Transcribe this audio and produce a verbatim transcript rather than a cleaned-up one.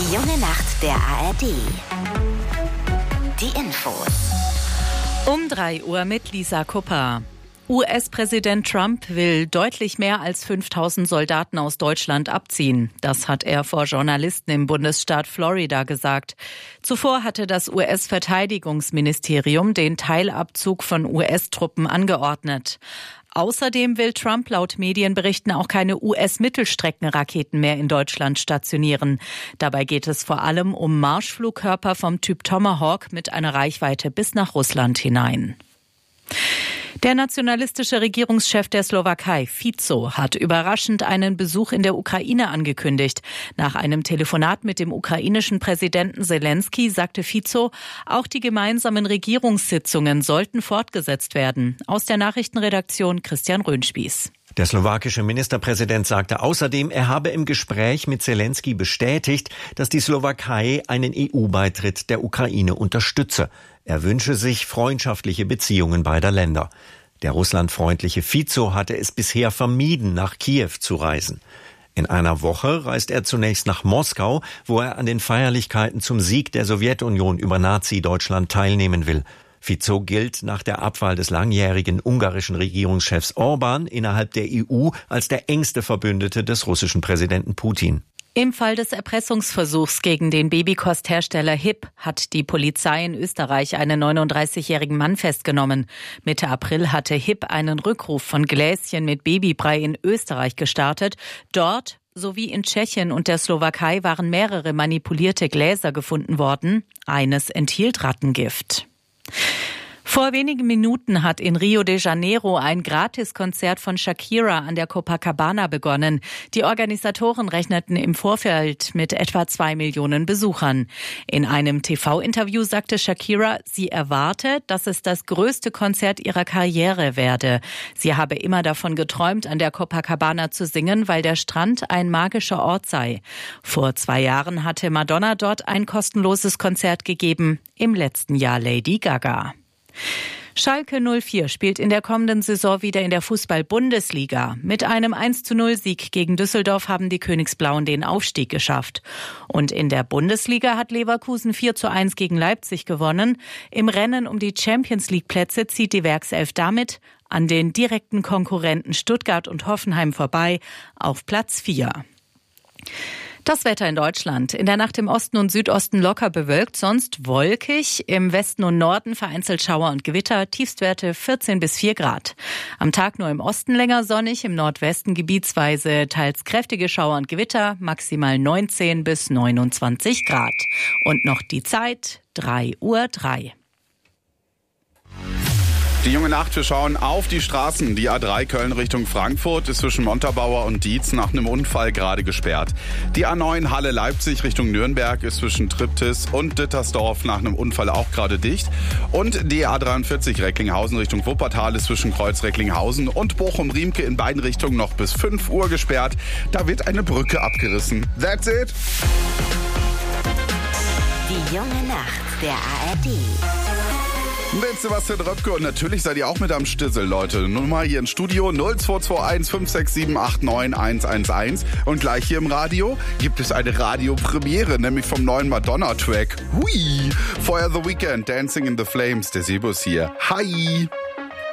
Die junge Nacht der A R D. Die Infos. Um drei Uhr mit Lisa Kupper. U S-Präsident Trump will deutlich mehr als fünftausend Soldaten aus Deutschland abziehen. Das hat er vor Journalisten im Bundesstaat Florida gesagt. Zuvor hatte das U S-Verteidigungsministerium den Teilabzug von U S-Truppen angeordnet. Außerdem will Trump laut Medienberichten auch keine U S-Mittelstreckenraketen mehr in Deutschland stationieren. Dabei geht es vor allem um Marschflugkörper vom Typ Tomahawk mit einer Reichweite bis nach Russland hinein. Der nationalistische Regierungschef der Slowakei, Fico, hat überraschend einen Besuch in der Ukraine angekündigt. Nach einem Telefonat mit dem ukrainischen Präsidenten Selensky sagte Fico, auch die gemeinsamen Regierungssitzungen sollten fortgesetzt werden. Aus der Nachrichtenredaktion Christian Röhnspieß. Der slowakische Ministerpräsident sagte außerdem, er habe im Gespräch mit Selensky bestätigt, dass die Slowakei einen E U-Beitritt der Ukraine unterstütze. Er wünsche sich freundschaftliche Beziehungen beider Länder. Der russlandfreundliche Fico hatte es bisher vermieden, nach Kiew zu reisen. In einer Woche reist er zunächst nach Moskau, wo er an den Feierlichkeiten zum Sieg der Sowjetunion über Nazi-Deutschland teilnehmen will. Fico gilt nach der Abwahl des langjährigen ungarischen Regierungschefs Orban innerhalb der E U als der engste Verbündete des russischen Präsidenten Putin. Im Fall des Erpressungsversuchs gegen den Babykosthersteller H I P hat die Polizei in Österreich einen neununddreißigjährigen Mann festgenommen. Mitte April hatte H I P einen Rückruf von Gläschen mit Babybrei in Österreich gestartet. Dort sowie in Tschechien und der Slowakei waren mehrere manipulierte Gläser gefunden worden. Eines enthielt Rattengift. Vor wenigen Minuten hat in Rio de Janeiro ein Gratiskonzert von Shakira an der Copacabana begonnen. Die Organisatoren rechneten im Vorfeld mit etwa zwei Millionen Besuchern. In einem T V-Interview sagte Shakira, sie erwarte, dass es das größte Konzert ihrer Karriere werde. Sie habe immer davon geträumt, an der Copacabana zu singen, weil der Strand ein magischer Ort sei. Vor zwei Jahren hatte Madonna dort ein kostenloses Konzert gegeben, im letzten Jahr Lady Gaga. Schalke null vier spielt in der kommenden Saison wieder in der Fußball-Bundesliga. Mit einem eins zu null Sieg gegen Düsseldorf haben die Königsblauen den Aufstieg geschafft. Und in der Bundesliga hat Leverkusen vier zu eins gegen Leipzig gewonnen. Im Rennen um die Champions-League-Plätze zieht die Werkself damit an den direkten Konkurrenten Stuttgart und Hoffenheim vorbei auf Platz vier. Das Wetter in Deutschland. In der Nacht im Osten und Südosten locker bewölkt, sonst wolkig. Im Westen und Norden vereinzelt Schauer und Gewitter, Tiefstwerte vierzehn bis vier Grad. Am Tag nur im Osten länger sonnig, im Nordwesten gebietsweise teils kräftige Schauer und Gewitter, maximal neunzehn bis neunundzwanzig Grad. Und noch die Zeit, drei Uhr drei. Die junge Nacht, wir schauen auf die Straßen. Die A drei Köln Richtung Frankfurt ist zwischen Montabaur und Dietz nach einem Unfall gerade gesperrt. Die A neun Halle Leipzig Richtung Nürnberg ist zwischen Triptis und Dittersdorf nach einem Unfall auch gerade dicht. Und die A dreiundvierzig Recklinghausen Richtung Wuppertal ist zwischen Kreuz Recklinghausen und Bochum-Riemke in beiden Richtungen noch bis fünf Uhr gesperrt. Da wird eine Brücke abgerissen. That's it. Die junge Nacht der A R D. Mit Sebastian Röpke und natürlich seid ihr auch mit am Stissel, Leute. Nummer hier im Studio null zwei zwei eins fünf sechs sieben acht neun eins eins eins. Und gleich hier im Radio gibt es eine Radiopremiere, nämlich vom neuen Madonna-Track. Hui! Vorher The Weeknd, Dancing in the Flames, der Sebus hier. Hi!